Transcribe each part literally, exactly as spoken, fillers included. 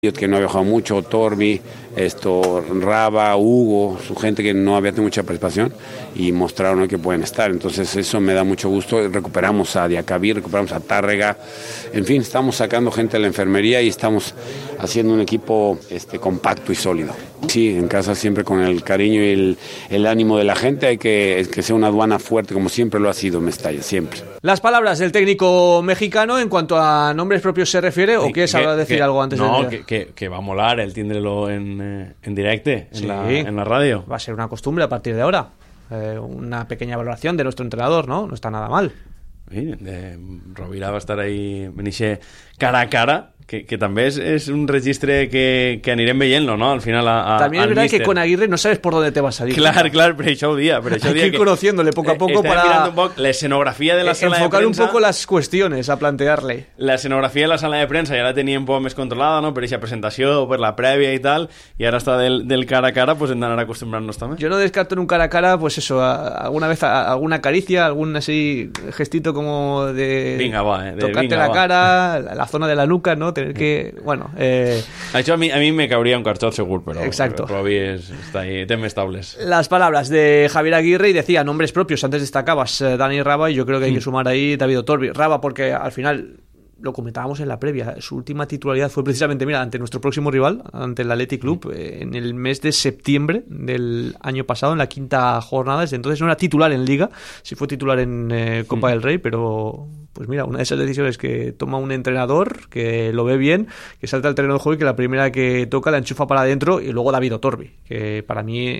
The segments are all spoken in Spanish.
que no había jugado mucho, Torbi, esto, Raba, Hugo, su gente que no había tenido mucha participación y mostraron que pueden estar. Entonces eso me da mucho gusto. Recuperamos a Diacabí, recuperamos a Tárrega, en fin, estamos sacando gente de la enfermería y estamos haciendo un equipo este, compacto y sólido. Sí, en casa siempre con el cariño y el, el ánimo de la gente, hay que, que sea una aduana fuerte, como siempre lo ha sido Mestalla, siempre. Las palabras del técnico mexicano en cuanto a nombres propios se refiere, ¿o quieres que, decir que, algo antes no, de...? No, que, que va a molar el tindrelo en, eh, en directe, en, sí, la, en la radio. Va a ser una costumbre a partir de ahora. Eh, una pequeña valoración de nuestro entrenador, ¿no? No está nada mal. Sí, eh, Rovira va a estar ahí, venir cara a cara, que, que també és, és un registre que, que anirem veient-lo, no? Al final a, a, también es verdad míster. Que con Aguirre no sabes por dónde te va a salir. Clar, clar, per això ho dia. Per això Hay que ir conociéndole poco a poco eh, para un poc la escenografía de la sala enfocar de prensa, un poco las cuestiones a plantearle. La escenografía de la sala de prensa ja la tenia un poc més controlada, no? Per aquesta presentació, per la prèvia i tal, i ara està del, del cara a cara, pues hem d'anar acostumbrant-nos també. Yo no descarto en un cara a cara, pues eso, a, alguna vez a, alguna caricia, algún así gestito como de, vinga, va, eh, de tocarte vinga, la va. cara, la, la zona de la nuca, ¿no? Tener que, bueno... Eh... Això a mi, a mi me cauria un carxot segur, però, Exacto. però Robi és, està ahí, temes estables. Las palabras de Javier Aguirre, y decía nombres propios, antes destacabas eh, Dani Raba, y yo creo que hay que sumar ahí David Otorbi. Raba, porque al final... lo comentábamos en la previa, su última titularidad fue precisamente, mira, ante nuestro próximo rival, ante el Athletic Club, eh, en el mes de septiembre del año pasado, en la quinta jornada. Desde entonces no era titular en Liga, sí fue titular en eh, Copa mm. del Rey, pero pues mira, una de esas decisiones que toma un entrenador, que lo ve bien, que salta al terreno de juego y que la primera que toca la enchufa para adentro, y luego David Otorbi, que para mí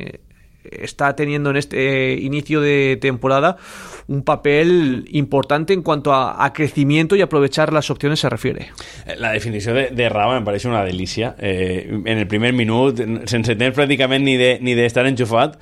está teniendo en este inicio de temporada un papel importante en cuanto a, a crecimiento y aprovechar las opciones se refiere. La definició de, de Raba me pareix una delícia. Eh, en el primer minut, sense temps pràcticament ni de, ni d'estar enxufat,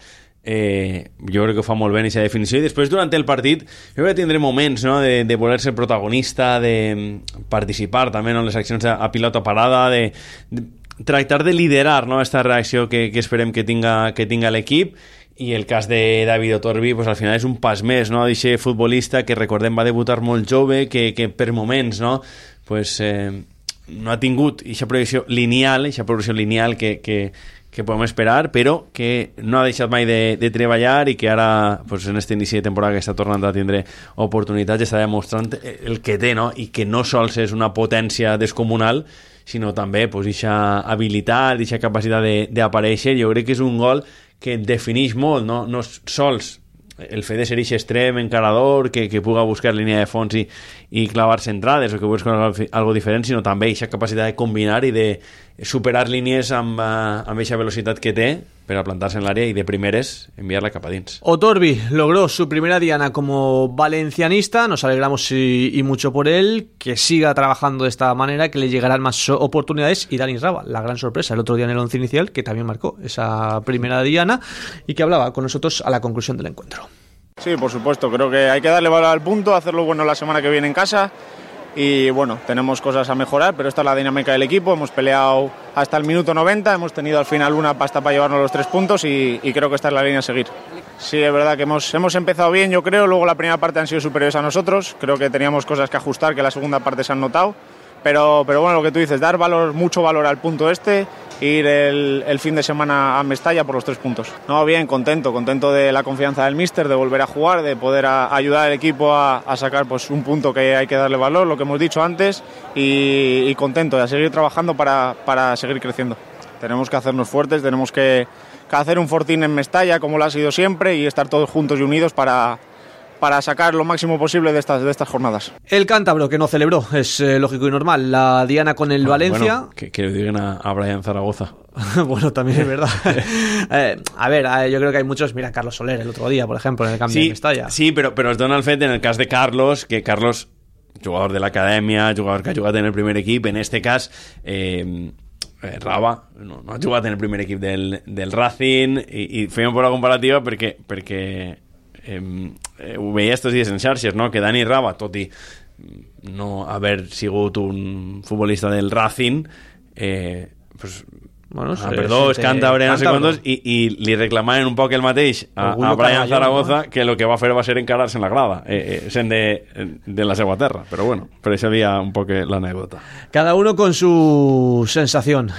eh, jo crec que ho fa molt bé aquesta definició, i després durant el partit jo crec que tindré moments, no?, de, de voler ser protagonista, de participar també en les accions a, a pilota parada, de, de tractar de liderar, no?, esta reacció que, que esperem que tinga, que tinga l'equip. I el cas de David Otorbi, pues, al final és un pas més, no?, d'aquest futbolista que, recordem, va debutar molt jove, que, que per moments, no?, pues, eh, no ha tingut aquesta progressió lineal, aquesta progressió lineal que, que, que podem esperar, però que no ha deixat mai de, de treballar, i que ara, pues, en este inici de temporada que està tornant a tindre oportunitats, està demostrant el que té, no?, i que no sols és una potència descomunal, sinó també pues, aquesta habilitat, aquesta capacitat d'aparèixer. Jo crec que és un gol que defineix molt, no, no sols el fet de ser aquest extrem encarador que, que puga buscar línia de fons i, i clavar centrades, o que busqui algo, algo diferent, sinó també aquesta capacitat de combinar i de superar línies amb, amb aquesta velocitat que té per a plantar-se en l'àrea i de primeres enviar-la cap a dins. Otorbi logró su primera diana como valencianista, nos alegramos y, y mucho por él, que siga trabajando de esta manera, que le llegarán más oportunidades, y Dani Raba, la gran sorpresa el otro día en el once inicial, que también marcó esa primera diana y que hablaba con nosotros a la conclusión del encuentro. Sí, por supuesto, creo que hay que darle valor al punto, hacerlo bueno la semana que viene en casa. Y bueno, tenemos cosas a mejorar, pero esta es la dinámica del equipo. Hemos peleado hasta el minuto noventa, hemos tenido al final una pasta para llevarnos los tres puntos y, y creo que esta es la línea a seguir. Sí, es verdad que hemos, hemos empezado bien, yo creo. Luego la primera parte han sido superiores a nosotros. Creo que teníamos cosas que ajustar, que la segunda parte se han notado. Pero, pero bueno, lo que tú dices, dar valor, mucho valor al punto este, ir el, el fin de semana a Mestalla por los tres puntos. No, bien, contento, contento de la confianza del míster, de volver a jugar, de poder a, ayudar al equipo a, a sacar pues, un punto que hay que darle valor, lo que hemos dicho antes, y, y contento de seguir trabajando para, para seguir creciendo. Tenemos que hacernos fuertes, tenemos que, que hacer un fortín en Mestalla, como lo ha sido siempre, y estar todos juntos y unidos para... para sacar lo máximo posible de estas, de estas jornadas. El cántabro, que no celebró, es eh, lógico y normal, la diana con el ah, Valencia. Bueno, que, que le digan a, a Brian Zaragoza. Bueno, también es verdad. eh, a ver, eh, yo creo que hay muchos, mira, Carlos Soler el otro día, por ejemplo, en el cambio sí, de Mestalla. Sí, però, però es dona el fet, en el cas de Carlos, que Carlos, jugador de l'acadèmia, jugador que ha jugat en el primer equip, en este cas... Eh, Eh, Raba no, no ha jugat en el primer equip del, del Racing, i, i fèiem por la comparativa perquè, perquè eh, eh, ho veia estos dies en xarxes, no? Que Dani Raba, tot i no haver sigut un futbolista del Racing, eh, pues, Bueno, ah, perdó, és càntabre, no sé quantos, i, i li reclamaven un poc el mateix a, a Brian Zaragoza, no? Que el que va fer va ser encarar-se en la grada, eh, eh, sent de, de la seva terra, però bueno, per això havia un poc l'anècdota. Cada uno con su sensación.